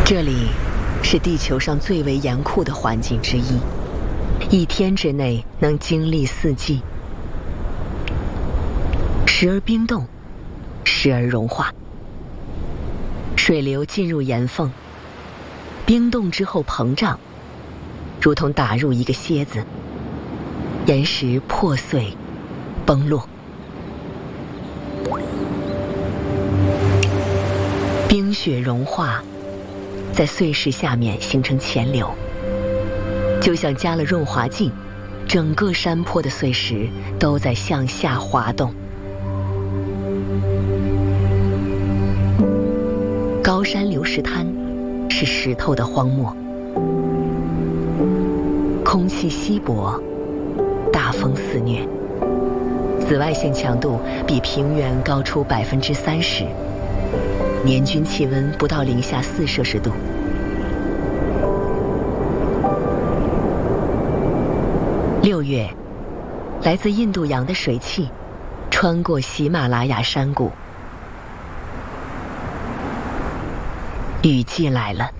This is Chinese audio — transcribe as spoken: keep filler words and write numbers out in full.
这里是地球上最为严酷的环境之一，一天之内能经历四季，时而冰冻，时而融化。水流进入岩缝，冰冻之后膨胀，如同打入一个楔子，岩石破碎崩落。冰雪融化，在碎石下面形成潜流，就像加了润滑剂，整个山坡的碎石都在向下滑动。高山流石滩是石头的荒漠，空气稀薄，大风肆虐，紫外线强度比平原高出百分之三十，年均气温不到零下四摄氏度。六月，来自印度洋的水汽穿过喜马拉雅山谷，雨季来了。